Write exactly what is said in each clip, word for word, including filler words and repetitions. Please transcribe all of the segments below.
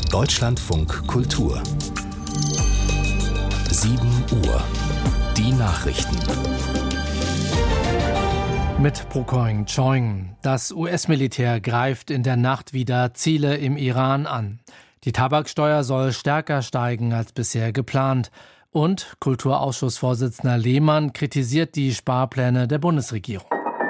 Deutschlandfunk Kultur. sieben Uhr. Die Nachrichten. Mit Prokoing Choing. Das U S-Militär greift in der Nacht wieder Ziele im Iran an. Die Tabaksteuer soll stärker steigen als bisher geplant. Und Kulturausschussvorsitzender Lehmann kritisiert die Sparpläne der Bundesregierung.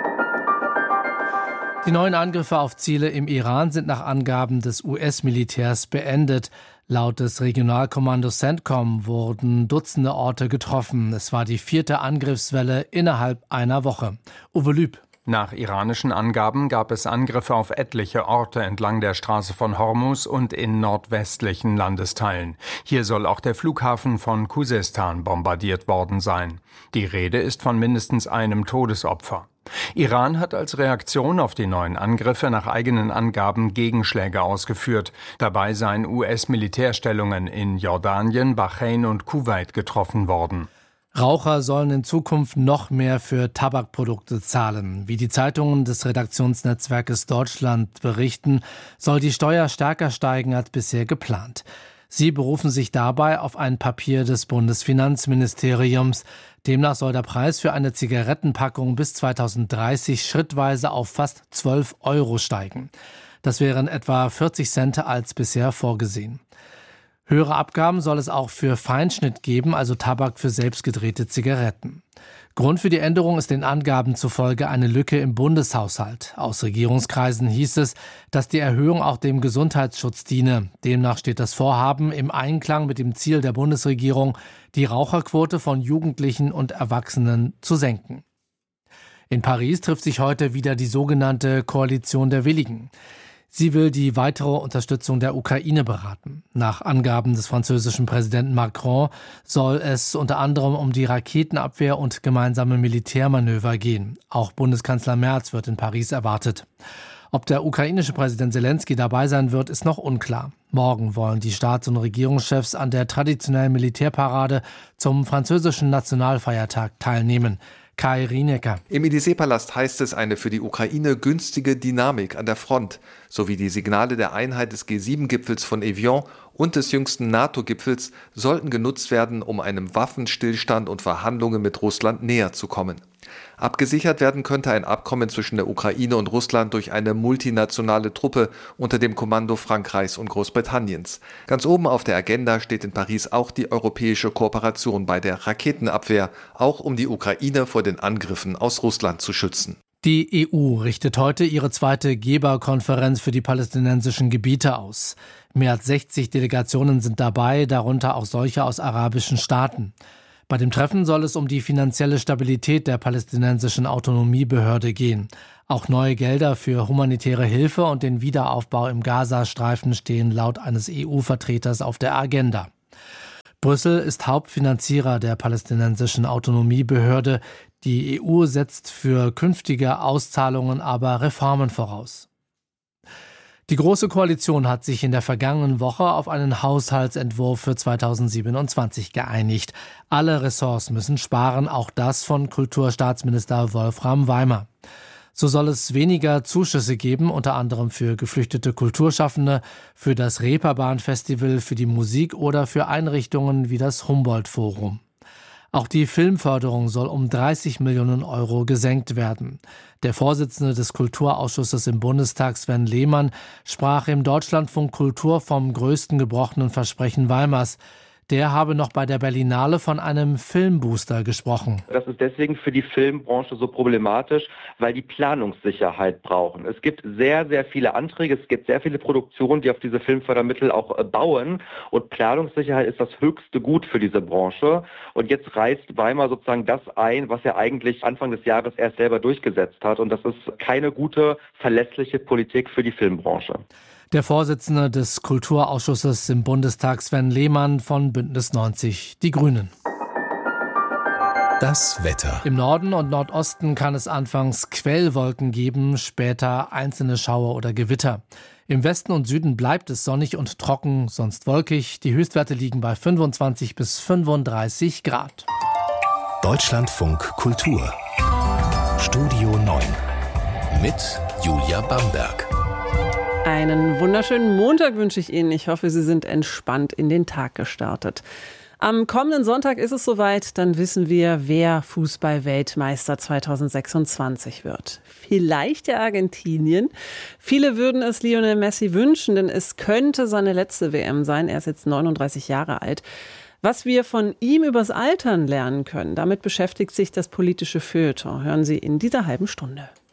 Die neuen Angriffe auf Ziele im Iran sind nach Angaben des U S-Militärs beendet. Laut des Regionalkommandos CENTCOM wurden Dutzende Orte getroffen. Es war die vierte Angriffswelle innerhalb einer Woche. Uwe Lüb. Nach iranischen Angaben gab es Angriffe auf etliche Orte entlang der Straße von Hormuz und in nordwestlichen Landesteilen. Hier soll auch der Flughafen von Khuzestan bombardiert worden sein. Die Rede ist von mindestens einem Todesopfer. Iran hat als Reaktion auf die neuen Angriffe nach eigenen Angaben Gegenschläge ausgeführt. Dabei seien U S-Militärstellungen in Jordanien, Bahrain und Kuwait getroffen worden. Raucher sollen in Zukunft noch mehr für Tabakprodukte zahlen. Wie die Zeitungen des Redaktionsnetzwerkes Deutschland berichten, soll die Steuer stärker steigen als bisher geplant. Sie berufen sich dabei auf ein Papier des Bundesfinanzministeriums. Demnach soll der Preis für eine Zigarettenpackung bis zweitausenddreißig schrittweise auf fast zwölf Euro steigen. Das wären etwa vierzig Cent als bisher vorgesehen. Höhere Abgaben soll es auch für Feinschnitt geben, also Tabak für selbstgedrehte Zigaretten. Grund für die Änderung ist den Angaben zufolge eine Lücke im Bundeshaushalt. Aus Regierungskreisen hieß es, dass die Erhöhung auch dem Gesundheitsschutz diene. Demnach steht das Vorhaben im Einklang mit dem Ziel der Bundesregierung, die Raucherquote von Jugendlichen und Erwachsenen zu senken. In Paris trifft sich heute wieder die sogenannte Koalition der Willigen. Sie will die weitere Unterstützung der Ukraine beraten. Nach Angaben des französischen Präsidenten Macron soll es unter anderem um die Raketenabwehr und gemeinsame Militärmanöver gehen. Auch Bundeskanzler Merz wird in Paris erwartet. Ob der ukrainische Präsident Zelensky dabei sein wird, ist noch unklar. Morgen wollen die Staats- und Regierungschefs an der traditionellen Militärparade zum französischen Nationalfeiertag teilnehmen. Kai Rienecker. Im Élysée-Palast heißt es, eine für die Ukraine günstige Dynamik an der Front sowie die Signale der Einheit des G sieben Gipfels von Evian und des jüngsten NATO-Gipfels sollten genutzt werden, um einem Waffenstillstand und Verhandlungen mit Russland näher zu kommen. Abgesichert werden könnte ein Abkommen zwischen der Ukraine und Russland durch eine multinationale Truppe unter dem Kommando Frankreichs und Großbritanniens. Ganz oben auf der Agenda steht in Paris auch die europäische Kooperation bei der Raketenabwehr, auch um die Ukraine vor den Angriffen aus Russland zu schützen. Die E U richtet heute ihre zweite Geberkonferenz für die palästinensischen Gebiete aus. Mehr als sechzig Delegationen sind dabei, darunter auch solche aus arabischen Staaten. Bei dem Treffen soll es um die finanzielle Stabilität der palästinensischen Autonomiebehörde gehen. Auch neue Gelder für humanitäre Hilfe und den Wiederaufbau im Gazastreifen stehen laut eines E U-Vertreters auf der Agenda. Brüssel ist Hauptfinanzierer der palästinensischen Autonomiebehörde. Die E U setzt für künftige Auszahlungen aber Reformen voraus. Die Große Koalition hat sich in der vergangenen Woche auf einen Haushaltsentwurf für zweitausendsiebenundzwanzig geeinigt. Alle Ressorts müssen sparen, auch das von Kulturstaatsminister Wolfram Weimer. So soll es weniger Zuschüsse geben, unter anderem für geflüchtete Kulturschaffende, für das Reeperbahn-Festival, für die Musik oder für Einrichtungen wie das Humboldt-Forum. Auch die Filmförderung soll um dreißig Millionen Euro gesenkt werden. Der Vorsitzende des Kulturausschusses im Bundestag, Sven Lehmann, sprach im Deutschlandfunk Kultur vom größten gebrochenen Versprechen Weimars. Der habe noch bei der Berlinale von einem Filmbooster gesprochen. Das ist deswegen für die Filmbranche so problematisch, weil die Planungssicherheit brauchen. Es gibt sehr, sehr viele Anträge, es gibt sehr viele Produktionen, die auf diese Filmfördermittel auch bauen. Und Planungssicherheit ist das höchste Gut für diese Branche. Und jetzt reißt Weimar sozusagen das ein, was er eigentlich Anfang des Jahres erst selber durchgesetzt hat. Und das ist keine gute, verlässliche Politik für die Filmbranche. Der Vorsitzende des Kulturausschusses im Bundestag, Sven Lehmann von Bündnis neunzig, die Grünen. Das Wetter. Im Norden und Nordosten kann es anfangs Quellwolken geben, später einzelne Schauer oder Gewitter. Im Westen und Süden bleibt es sonnig und trocken, sonst wolkig. Die Höchstwerte liegen bei fünfundzwanzig bis fünfunddreißig Grad. Deutschlandfunk Kultur. Studio neun. Mit Julia Bamberg. Einen wunderschönen Montag wünsche ich Ihnen. Ich hoffe, Sie sind entspannt in den Tag gestartet. Am kommenden Sonntag ist es soweit, dann wissen wir, wer Fußball-Weltmeister zweitausendsechsundzwanzig wird. Vielleicht ja Argentinien. Viele würden es Lionel Messi wünschen, denn es könnte seine letzte W M sein. Er ist jetzt neununddreißig Jahre alt. Was wir von ihm übers Altern lernen können, damit beschäftigt sich das politische Feuilleton. Hören Sie in dieser halben Stunde.